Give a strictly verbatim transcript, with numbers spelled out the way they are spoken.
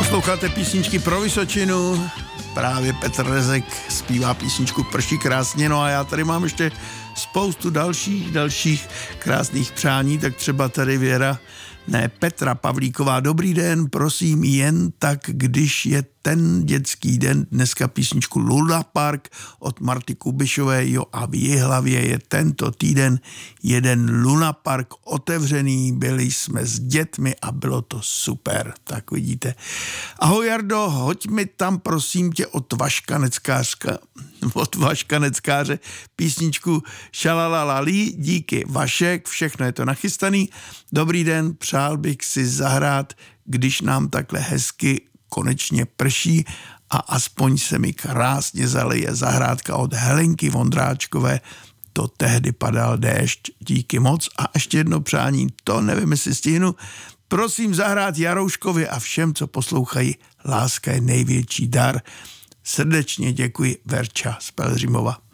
Posloucháte písničky pro Vysočinu, právě Petr Rezek zpívá písničku Prší krásně, no a já tady mám ještě spoustu dalších, dalších krásných přání, tak třeba tady Věra, ne, Petra Pavlíková, dobrý den, prosím, jen tak, když je ten dětský den, dneska písničku Luna Park od Marty Kubišové, jo, a v Jihlavě je tento týden jeden Luna Park otevřený, byli jsme s dětmi a bylo to super, tak vidíte. Ahoj Jardo, hoď mi tam prosím tě od Vaška Neckářka, od Vaška Neckáře písničku Šalalalali, díky Vašek, všechno je to nachystaný. Dobrý den, přál bych si zahrát, když nám takhle hezky konečně prší a aspoň se mi krásně zaleje zahrádka od Helenky Vondráčkové. To tehdy padal déšť, díky moc. A ještě jedno přání, to nevím, jestli stihnu. Prosím zahrát Jarouškovi a všem, co poslouchají, láska je největší dar. Srdečně děkuji, Verča z Pelhřimova.